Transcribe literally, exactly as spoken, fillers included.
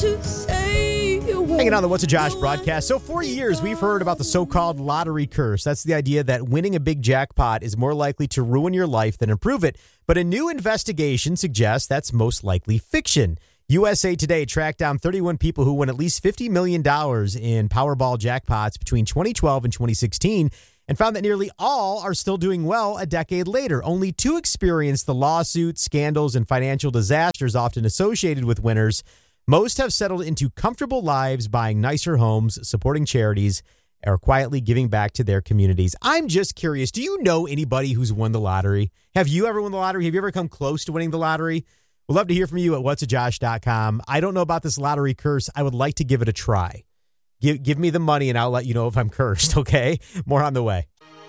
to say you won't. Hanging on the What's a Josh broadcast. So for years, we've heard about the so-called lottery curse. That's the idea that winning a big jackpot is more likely to ruin your life than improve it. But a new investigation suggests that's most likely fiction. U S A Today tracked down thirty-one people who won at least fifty million dollars in Powerball jackpots between twenty twelve and twenty sixteen and found that nearly all are still doing well a decade later. Only two experienced the lawsuits, scandals, and financial disasters often associated with winners. Most have settled into comfortable lives, buying nicer homes, supporting charities, or quietly giving back to their communities. I'm just curious, do you know anybody who's won the lottery? Have you ever won the lottery? Have you ever come close to winning the lottery? We'd love to hear from you at whats a josh dot com. I don't know about this lottery curse. I would like to give it a try. Give, give me the money and I'll let you know if I'm cursed, okay? More on the way.